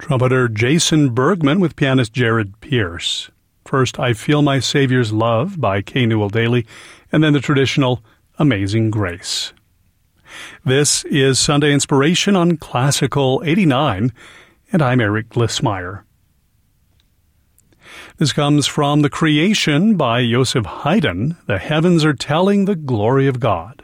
Trumpeter Jason Bergman with pianist Jared Pierce. First, I Feel My Savior's Love by Kay Newell Daly, and then the traditional Amazing Grace. This is Sunday Inspiration on Classical 89, and I'm Eric Glissmeyer. This comes from The Creation by Joseph Haydn. The heavens are telling the glory of God.